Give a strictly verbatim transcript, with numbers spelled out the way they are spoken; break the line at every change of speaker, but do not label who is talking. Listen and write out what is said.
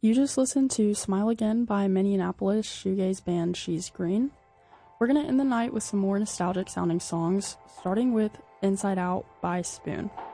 You just listened to Smile Again by Minneapolis shoegaze band She's Green. We're going to end the night with some more nostalgic sounding songs, starting with Inside Out by Spoon.